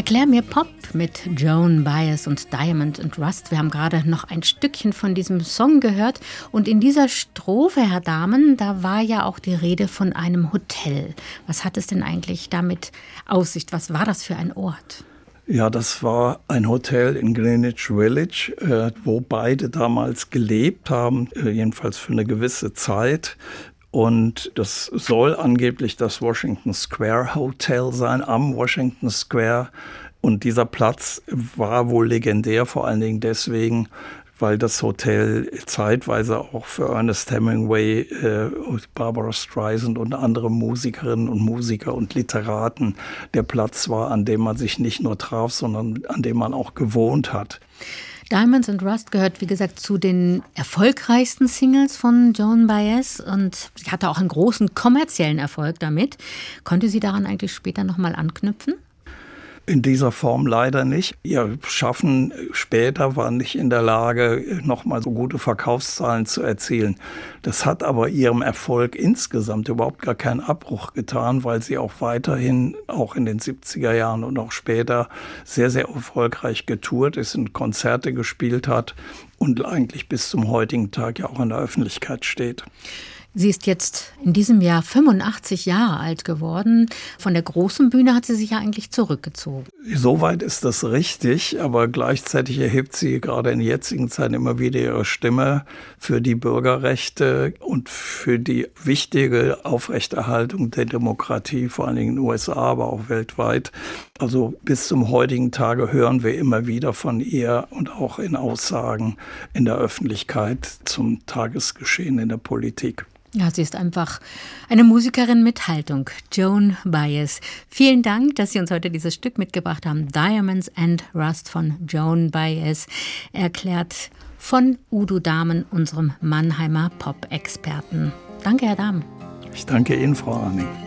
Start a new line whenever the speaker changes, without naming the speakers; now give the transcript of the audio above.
Erklär mir Pop mit Joan Baez und Diamond and Rust. Wir haben gerade noch ein Stückchen von diesem Song gehört. Und in dieser Strophe, Herr Dahmen, da war ja auch die Rede von einem Hotel. Was hat es denn eigentlich damit auf sich? Was war das für ein Ort?
Ja, das war ein Hotel in Greenwich Village, wo beide damals gelebt haben, jedenfalls für eine gewisse Zeit. Und das soll angeblich das Washington Square Hotel sein, am Washington Square. Und dieser Platz war wohl legendär, vor allen Dingen deswegen, weil das Hotel zeitweise auch für Ernest Hemingway, Barbra Streisand und andere Musikerinnen und Musiker und Literaten der Platz war, an dem man sich nicht nur traf, sondern an dem man auch gewohnt hat.
Diamonds and Rust gehört, wie gesagt, zu den erfolgreichsten Singles von Joan Baez und sie hatte auch einen großen kommerziellen Erfolg damit. Konnte sie daran eigentlich später nochmal anknüpfen?
In dieser Form leider nicht. Ihr Schaffen später war nicht in der Lage, nochmal so gute Verkaufszahlen zu erzielen. Das hat aber ihrem Erfolg insgesamt überhaupt gar keinen Abbruch getan, weil sie auch weiterhin, auch in den 70er Jahren und auch später, sehr, sehr erfolgreich getourt ist und Konzerte gespielt hat und eigentlich bis zum heutigen Tag ja auch in der Öffentlichkeit steht.
Sie ist jetzt in diesem Jahr 85 Jahre alt geworden. Von der großen Bühne hat sie sich ja eigentlich zurückgezogen.
Soweit ist das richtig, aber gleichzeitig erhebt sie gerade in jetzigen Zeiten immer wieder ihre Stimme für die Bürgerrechte und für die wichtige Aufrechterhaltung der Demokratie, vor allen Dingen in den USA, aber auch weltweit. Also bis zum heutigen Tage hören wir immer wieder von ihr und auch in Aussagen in der Öffentlichkeit zum Tagesgeschehen in der Politik.
Ja, sie ist einfach eine Musikerin mit Haltung, Joan Baez. Vielen Dank, dass Sie uns heute dieses Stück mitgebracht haben. Diamonds and Rust von Joan Baez, erklärt von Udo Dahmen, unserem Mannheimer Pop-Experten. Danke, Herr Dahmen.
Ich danke Ihnen, Frau Arning.